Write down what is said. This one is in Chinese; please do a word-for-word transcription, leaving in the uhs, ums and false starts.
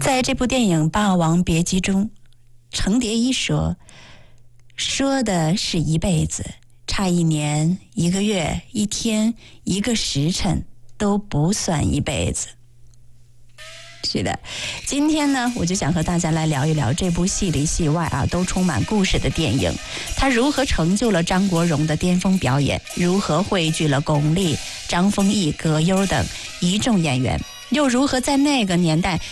在这部电影《霸王别姬》中，程蝶衣说，说的是一辈子，差一年、一个月、一天、一个时辰都不算一辈子。是的，今天呢，我就想和大家来聊一聊这部戏里戏外啊都充满故事的电影，它如何成就了张国荣的巅峰表演，如何汇聚了巩俐、张丰毅、葛优等一众演员，又如何在那个年代